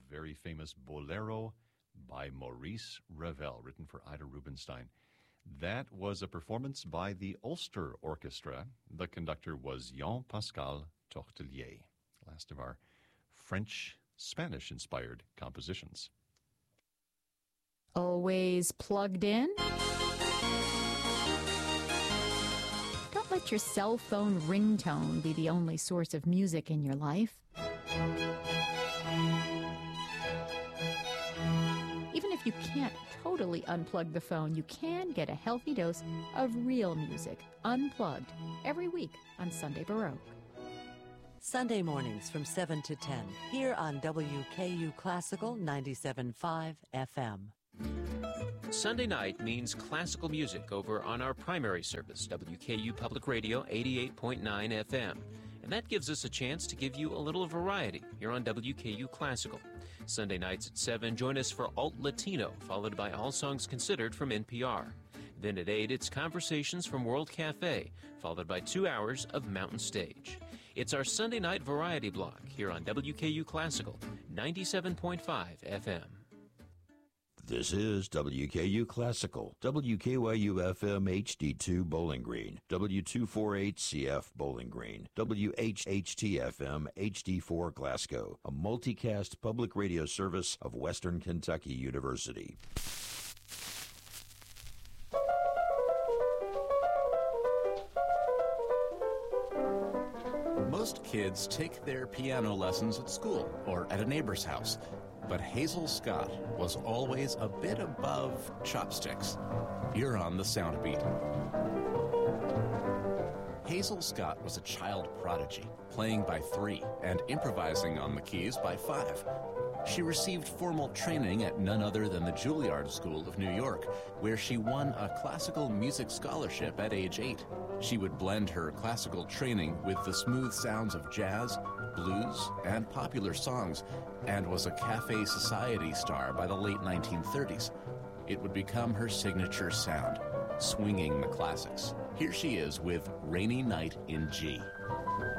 very famous Bolero by Maurice Ravel, written for Ida Rubinstein. That was a performance by the Ulster Orchestra. The conductor was Jean-Pascal Tortelier. Last of our French-Spanish-inspired compositions. Always plugged in? Don't let your cell phone ringtone be the only source of music in your life. Even if you can't totally unplug the phone, you can get a healthy dose of real music, unplugged, every week on Sunday Baroque. Sunday mornings from 7 to 10, here on WKU Classical 97.5 FM. Sunday night means classical music over on our primary service, WKU Public Radio 88.9 FM. And that gives us a chance to give you a little variety here on WKU Classical. Sunday nights at 7, join us for Alt Latino, followed by All Songs Considered from NPR. Then at 8, it's Conversations from World Cafe, followed by 2 hours of Mountain Stage. It's our Sunday night variety block here on WKU Classical 97.5 FM. This is WKU Classical, WKYU-FM HD2 Bowling Green, W248CF Bowling Green, WHHT-FM HD4 Glasgow, a multicast public radio service of Western Kentucky University. Most kids take their piano lessons at school or at a neighbor's house. But Hazel Scott was always a bit above chopsticks. You're on the Sound Beat. Hazel Scott was a child prodigy, playing by 3 and improvising on the keys by 5. She received formal training at none other than the Juilliard School of New York, where she won a classical music scholarship at age 8. She would blend her classical training with the smooth sounds of jazz, blues, and popular songs, and was a Café Society star by the late 1930s. It would become her signature sound, swinging the classics. Here she is with Rainy Night in G.